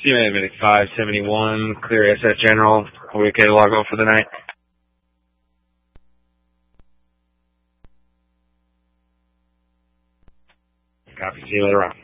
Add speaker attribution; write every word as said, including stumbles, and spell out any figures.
Speaker 1: C M A minute five seventy-one, clear S S General. Are we okay to log off for the night? Copy. See you later on.